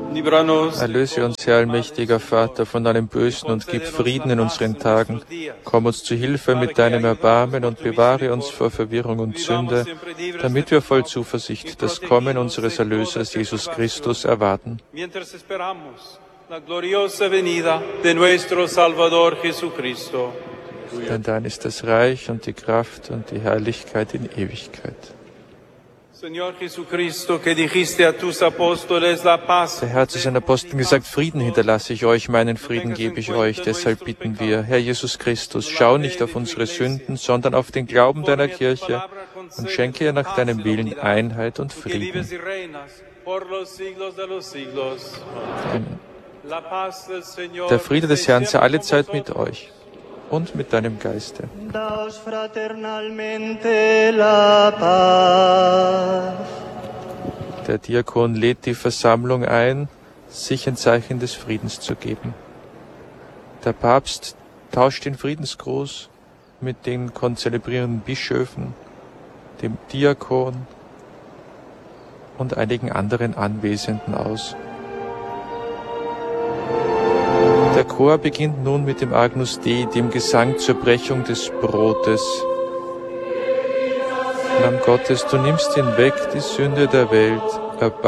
Erlöse uns, Herr allmächtiger Vater, von allem Bösen und gib Frieden in unseren Tagen. Komm uns zu Hilfe mit deinem Erbarmen und bewahre uns vor Verwirrung und Sünde, damit wir voll Zuversicht das Kommen unseres Erlösers Jesus Christus erwarten. Denn dein ist das Reich und die Kraft und die Herrlichkeit in Ewigkeit. Der Herr hat zu seinen Aposteln gesagt, Frieden hinterlasse ich euch, meinen Frieden gebe ich euch. Deshalb bitten wir, Herr Jesus Christus, schau nicht auf unsere Sünden, sondern auf den Glauben deiner Kirche und schenke ihr nach deinem Willen Einheit und Frieden. Amen. Der Friede des Herrn sei alle Zeit mit euch und mit deinem Geiste. Der Diakon lädt die Versammlung ein, sich ein Zeichen des Friedens zu geben. Der Papst tauscht den Friedensgruß mit den konzelebrierenden Bischöfen, dem Diakon und einigen anderen Anwesenden aus. Der Chor beginnt nun mit dem Agnus Dei, dem Gesang zur Brechung des Brotes. Lamm Gottes, du nimmst hinweg die Sünde der Welt,